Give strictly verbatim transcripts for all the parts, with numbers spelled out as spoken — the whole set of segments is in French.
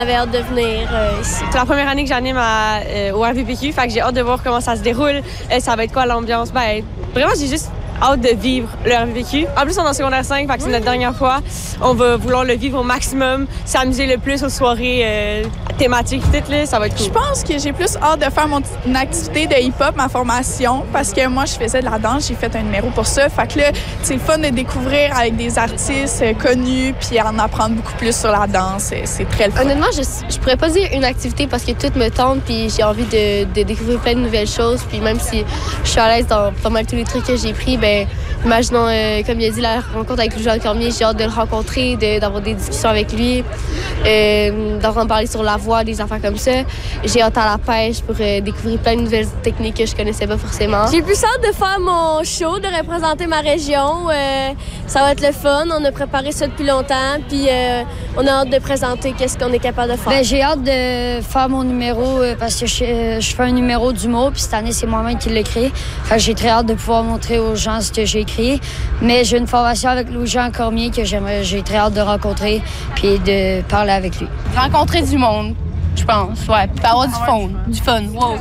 J'avais hâte de venir euh, ici. C'est la première année que j'anime à, euh, au R V P Q, fait que j'ai hâte de voir comment ça se déroule. Euh, ça va être quoi l'ambiance? Ben, vraiment, j'ai juste hâte de vivre le R V P Q. En plus, on est en secondaire cinq, fait que c'est notre dernière fois. On va vouloir le vivre au maximum, s'amuser le plus aux soirées euh, thématiques, tout, là, ça va être cool. Je pense que j'ai plus hâte de faire mon une activité de hip-hop, ma formation, parce que moi, je faisais de la danse, j'ai fait un numéro pour ça. Fait que là, c'est le fun de découvrir avec des artistes connus, puis en apprendre beaucoup plus sur la danse. C'est très le fun. Honnêtement, je, je pourrais pas dire une activité parce que tout me tente, puis j'ai envie de, de découvrir plein de nouvelles choses. Puis même si je suis à l'aise dans pas mal tous les trucs que j'ai pris, ben imaginons, euh, comme il a dit, la rencontre avec Louis-Jean Cormier, j'ai hâte de le rencontrer, de, d'avoir des discussions avec lui, euh, d'entendre parler sur la voix, des affaires comme ça. J'ai hâte à la pêche pour euh, découvrir plein de nouvelles techniques que je connaissais pas forcément. J'ai plus hâte de faire mon show, de représenter ma région. Euh, ça va être le fun. On a préparé ça depuis longtemps, puis euh, on a hâte de présenter qu'est-ce qu'on est capable de faire. Ben, j'ai hâte de faire mon numéro euh, parce que je, euh, je fais un numéro d'humour, puis cette année, c'est moi-même qui l'ai créé. Fait que j'ai très hâte de pouvoir montrer aux gens ce que j'ai créé. Mais j'ai une formation avec Louis-Jean Cormier que j'aimerais, j'ai très hâte de rencontrer puis de parler avec lui. Rencontrer du monde, je pense, ouais. Puis avoir du fun, du fun, wow.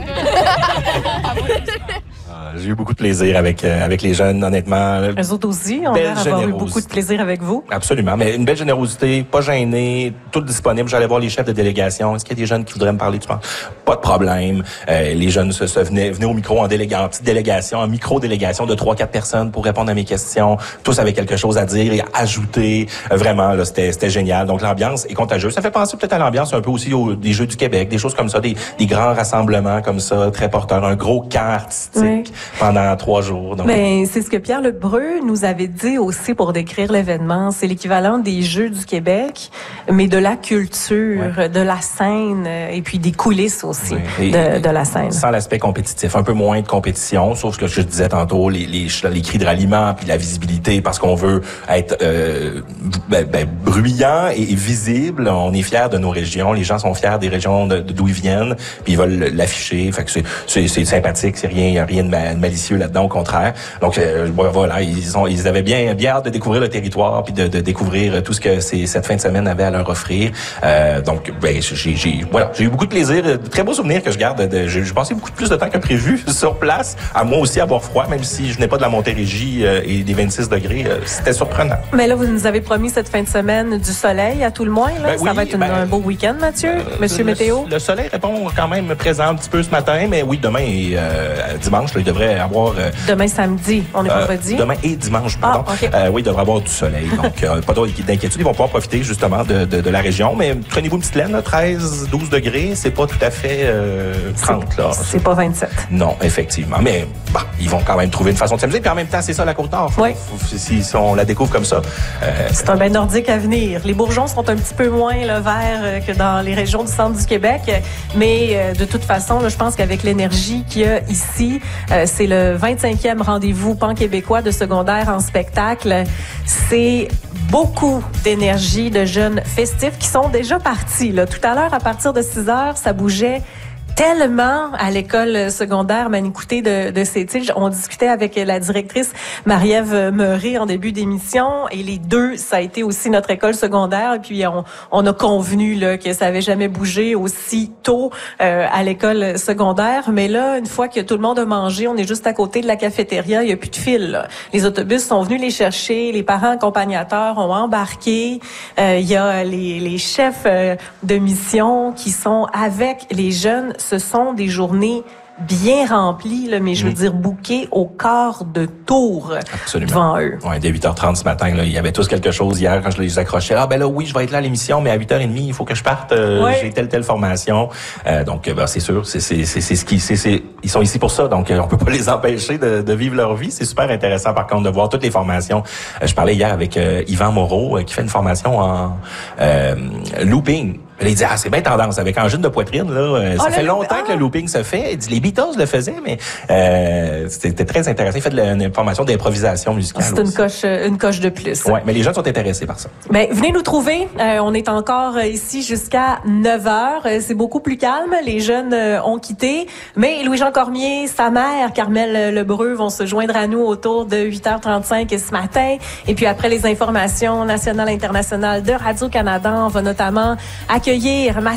J'ai eu beaucoup de plaisir avec euh, avec les jeunes, honnêtement. Eux autres aussi, on a avoir eu beaucoup de plaisir avec vous. Absolument, mais une belle générosité, pas gêné, tout disponible. J'allais voir les chefs de délégation. Est-ce qu'il y a des jeunes qui voudraient me parler, tu penses? Pas de problème. Euh, les jeunes se, se venaient, venaient au micro en, délégation, en petite délégation, en micro-délégation de trois quatre personnes pour répondre à mes questions. Tous avaient quelque chose à dire et à ajouter. Euh, vraiment, là, c'était, c'était génial. Donc, l'ambiance est contagieuse. Ça fait penser peut-être à l'ambiance un peu aussi aux, des Jeux du Québec, des choses comme ça, des, des grands rassemblements comme ça, très porteurs, un gros camp artistique oui. pendant trois jours. Donc. Ben, c'est ce que Pierre Lebreu nous avait dit aussi pour décrire l'événement. C'est l'équivalent des Jeux du Québec, mais de la culture, ouais. de la scène et puis des coulisses aussi oui. de, de la scène. Sans l'aspect compétitif, un peu moins de compétition, sauf ce que je disais tantôt, les, les, les cris de ralliement puis la visibilité parce qu'on veut être euh, ben, ben, bruyant et, et visible. On est fiers de nos régions. Les gens sont fiers des régions de, d'où ils viennent puis ils veulent l'afficher. Fait que c'est, c'est, c'est sympathique, c'est rien, rien de malicieux là-dedans, au contraire. Donc euh, voilà, ils ont, ils avaient bien, bien hâte de découvrir le territoire puis de, de découvrir tout ce que c'est, cette fin de semaine avait à leur offrir. Euh, donc ben j'ai, j'ai, voilà, j'ai eu beaucoup de plaisir, de très beaux souvenirs que je garde. De, j'ai, j'ai passé beaucoup plus de temps que prévu sur place, à moi aussi avoir froid, même si je n'ai pas de la Montérégie euh, et des vingt-six degrés, euh, c'était surprenant. Mais là, vous nous avez promis cette fin de semaine du soleil à tout le moins. Là. Ben ça oui, va être une, ben, un beau week-end, Mathieu, euh, Monsieur le, Météo. Le soleil répond quand même présent un petit peu ce matin, mais oui, demain et euh, dimanche, là, il devrait avoir... Euh, demain samedi, on est euh, vendredi. Demain et dimanche, pardon. Ah, okay. euh, oui, il devrait avoir du soleil, donc euh, pas d'inquiétude. Ils vont pouvoir profiter justement de, de, de la région, mais prenez-vous une petite laine, là, treize, douze degrés, c'est pas tout à fait euh, trente. Là. C'est, c'est pas vingt-sept. Non, effectivement, mais bah, ils vont quand même trouver une façon de s'amuser, puis en même temps, c'est ça la Côte-Nord. Oui. Si, si on la découvre comme ça. Euh, c'est un bain nordique à venir. Les bourgeons sont un petit peu moins là, verts que dans les régions du centre du Québec, mais euh, de toute façon, là, je pense qu'avec l'énergie qu'il y a ici, euh, c'est le vingt-cinquième rendez-vous pan-québécois de secondaire en spectacle. C'est beaucoup d'énergie de jeunes festifs qui sont déjà partis. Là. Tout à l'heure, à partir de six heures, ça bougeait tellement à l'école secondaire Manicouté de, de Sept-Îles. On discutait avec la directrice Marie-Ève Meuré en début d'émission et les deux, ça a été aussi notre école secondaire. Et puis, on, on a convenu là, que ça avait jamais bougé aussi tôt euh, à l'école secondaire. Mais là, une fois que tout le monde a mangé, on est juste à côté de la cafétéria, il n'y a plus de fil. Là. Les autobus sont venus les chercher, les parents accompagnateurs ont embarqué. Euh, il y a les, les chefs euh, de mission qui sont avec les jeunes. Ce sont des journées bien remplies, là, mais je veux mmh. dire bouquées au quart de tour Absolument. devant eux. Ouais, dès huit heures trente ce matin, là, il y avait tous quelque chose hier quand je les accrochais. Ah ben là, oui, je vais être là à l'émission, mais à huit heures trente, il faut que je parte. Euh, ouais. J'ai telle telle formation. Euh, donc, ben, c'est sûr, c'est c'est c'est c'est ce qui, c'est c'est ils sont ici pour ça, donc euh, on peut pas les empêcher de, de vivre leur vie. C'est super intéressant, par contre, de voir toutes les formations. Euh, je parlais hier avec euh, Yvan Moreau, euh, qui fait une formation en euh, looping. Il dit, ah, c'est bien tendance. Avec angine de poitrine, là, euh, ça oh, fait longtemps ah. que le looping se fait. Il dit, les Beatles le faisaient, mais euh, c'était très intéressant. Il fait de la, une formation d'improvisation musicale. C'est une coche, une coche de plus. Oui, mais les jeunes sont intéressés par ça. Ben, venez nous trouver. Euh, on est encore ici jusqu'à neuf heures. C'est beaucoup plus calme. Les jeunes ont quitté. Mais Louis-Jean Cormier, sa mère, Carmel Lebreu, vont se joindre à nous autour de huit heures trente-cinq ce matin. Et puis après les informations nationales et internationales de Radio-Canada, on va notamment accueillir Mathieu